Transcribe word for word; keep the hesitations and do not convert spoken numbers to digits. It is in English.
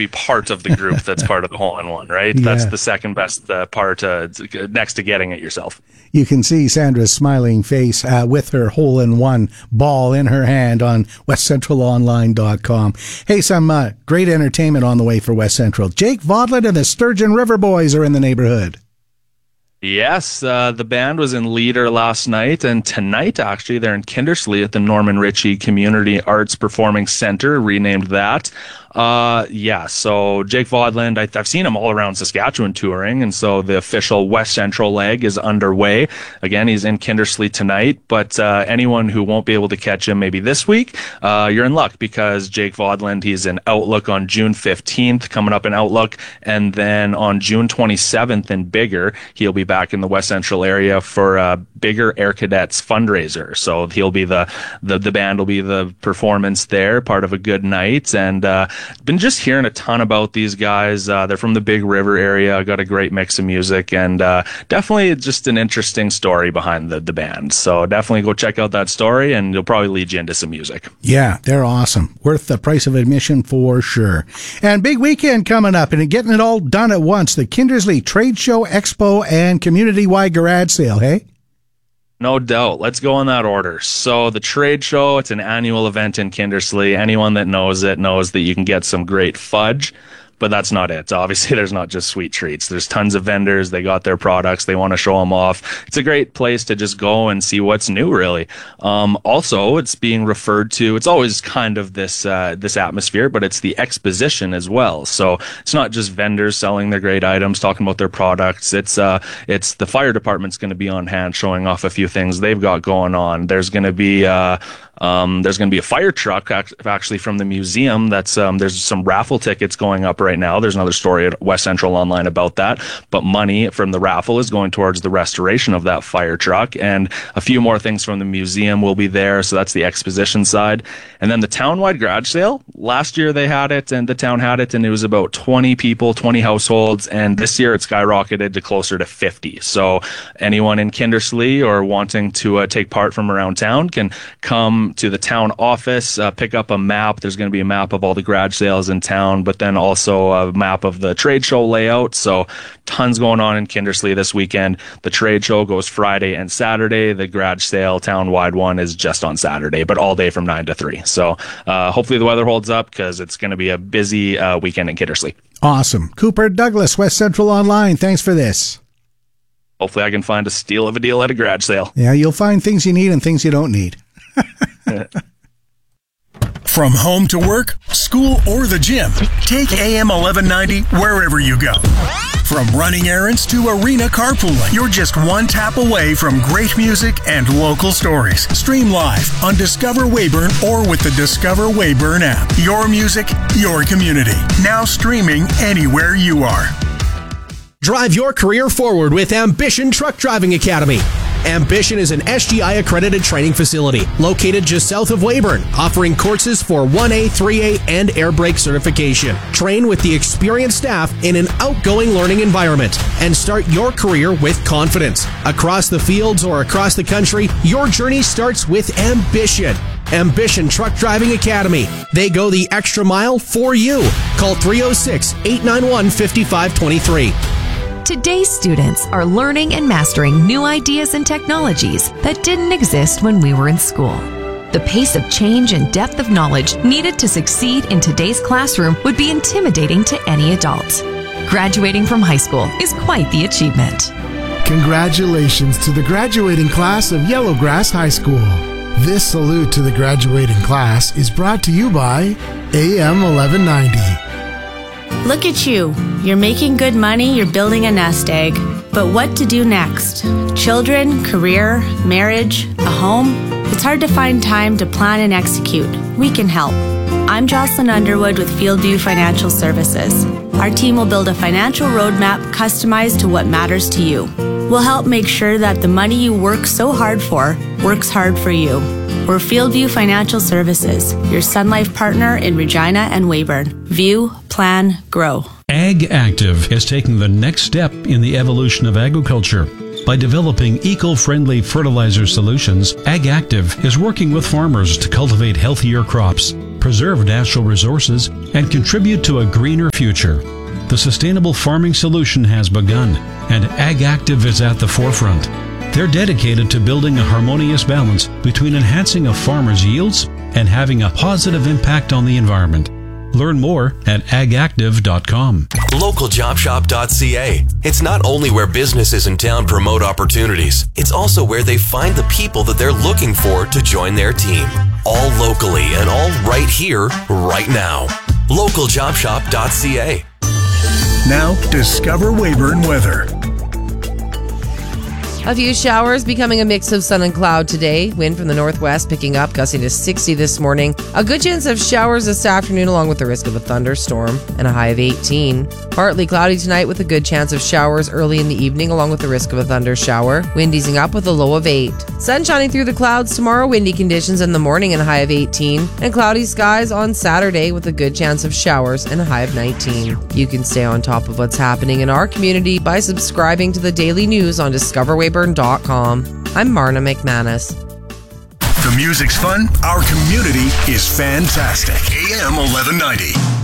be part of the group that's part of the hole-in-one, right? Yeah. That's the second best uh, part uh, next to getting it yourself. You can see Sandra's smiling face uh, with her hole-in-one ball in her hand on west central online dot com. Hey, some uh, great entertainment on the way for West Central. Jake Vodland and the Sturgeon River Boys are in the neighborhood. Yes, uh, the band was in Leader last night, and tonight, actually, they're in Kindersley at the Norman Ritchie Community Arts Performing Center, renamed that. Uh, yeah, so Jake Vodland, I, I've seen him all around Saskatchewan touring, and so the official West Central leg is underway. Again, he's in Kindersley tonight, but uh, anyone who won't be able to catch him maybe this week, uh, you're in luck, because Jake Vodland, he's in Outlook on June fifteenth, coming up in Outlook, and then on June twenty-seventh in Bigger, he'll be back in the West Central area for uh, Bigger Air Cadets fundraiser. So he'll be the, the, the band will be the performance there, part of a good night, and uh, been just hearing a ton about these guys. Uh, they're from the Big River area, got a great mix of music, and uh, definitely just an interesting story behind the, the band. So definitely go check out that story, and it'll probably lead you into some music. Yeah, they're awesome. Worth the price of admission for sure. And big weekend coming up, and getting it all done at once. The Kindersley Trade Show, Expo, and community-wide garage sale, hey? No doubt. Let's go in that order. So the trade show, it's an annual event in Kindersley. Anyone that knows it knows that you can get some great fudge, but that's not it. Obviously, there's not just sweet treats. There's tons of vendors. They got their products. They want to show them off. It's a great place to just go and see what's new, really. Um, also, it's being referred to, it's always kind of this uh, this atmosphere, but it's the exposition as well. So it's not just vendors selling their great items, talking about their products. It's uh, it's the fire department's going to be on hand showing off a few things they've got going on. There's going to be... Uh, Um, there's going to be a fire truck actually from the museum. That's um, there's some raffle tickets going up right now. There's another story at West Central Online about that. But money from the raffle is going towards the restoration of that fire truck, and a few more things from the museum will be there. So that's the exposition side. And then the town-wide garage sale. Last year they had it, and the town had it, and it was about twenty people, twenty households. And this year it skyrocketed to closer to fifty. So anyone in Kindersley or wanting to uh, take part from around town can come to the town office, uh, pick up a map. There's going to be a map of all the garage sales in town, but then also a map of the trade show layout. So tons going on in Kindersley this weekend. The trade show goes Friday and Saturday. The garage sale town-wide one is just on Saturday, but all day from nine to three. So uh, hopefully the weather holds up, because it's going to be a busy uh, weekend in Kindersley. Awesome. Cooper Douglas, West Central Online, thanks for this. Hopefully I can find a steal of a deal at a garage sale. Yeah, you'll find things you need and things you don't need. From home to work, school, or the gym, take A M eleven ninety wherever you go. From running errands to arena carpooling, you're just one tap away from great music and local stories. Stream live on Discover Weyburn or with the Discover Weyburn app. Your music, your community. Now streaming anywhere you are. Drive your career forward with Ambition Truck Driving Academy. Ambition is an S G I-accredited training facility located just south of Weyburn, offering courses for one A, three A, and air brake certification. Train with the experienced staff in an outgoing learning environment and start your career with confidence. Across the fields or across the country, your journey starts with Ambition. Ambition Truck Driving Academy. They go the extra mile for you. Call three oh six, eight nine one, five five two three. Today's students are learning and mastering new ideas and technologies that didn't exist when we were in school. The pace of change and depth of knowledge needed to succeed in today's classroom would be intimidating to any adult. Graduating from high school is quite the achievement. Congratulations to the graduating class of Yellowgrass High School. This salute to the graduating class is brought to you by A M eleven ninety. Look at you. You're making good money, you're building a nest egg. But what to do next? Children, career, marriage, a home? It's hard to find time to plan and execute. We can help. I'm Jocelyn Underwood with Fieldview Financial Services. Our team will build a financial roadmap customized to what matters to you. We'll help make sure that the money you work so hard for works hard for you. We're Fieldview Financial Services, your Sun Life partner in Regina and Weyburn. View, plan, grow. Ag Active is taking the next step in the evolution of agriculture. By developing eco-friendly fertilizer solutions, Ag Active is working with farmers to cultivate healthier crops. preserve natural resources, and contribute to a greener future. The sustainable farming solution has begun, and AgActive is at the forefront. They're dedicated to building a harmonious balance between enhancing a farmer's yields and having a positive impact on the environment. Learn more at ag active dot com. local job shop dot c a. It's not only where businesses in town promote opportunities, it's also where they find the people that they're looking for to join their team. All locally and all right here, right now. local job shop dot c a. Now, Discover Weyburn weather. A few showers becoming a mix of sun and cloud today. Wind from the northwest picking up, gusting to sixty this morning. A good chance of showers this afternoon along with the risk of a thunderstorm and a high of eighteen. Partly cloudy tonight with a good chance of showers early in the evening along with the risk of a thunder shower. Wind easing up with a low of eight. Sun shining through the clouds tomorrow, windy conditions in the morning and a high of eighteen. And cloudy skies on Saturday with a good chance of showers and a high of nineteen. You can stay on top of what's happening in our community by subscribing to the daily news on discover weyburn dot com. I'm Marna McManus. The music's fun. Our community is fantastic. A M eleven ninety.